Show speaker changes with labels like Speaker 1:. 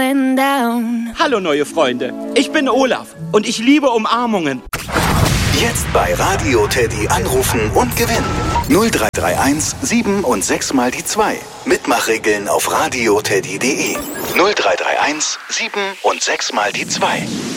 Speaker 1: going down.
Speaker 2: Hallo neue Freunde, ich bin Olaf und ich liebe Umarmungen.
Speaker 3: Jetzt bei Radio Teddy anrufen und gewinnen. 0331 7 und 6 mal die 2. Mitmachregeln auf radioteddy.de. 0331 7 und 6 mal die 2.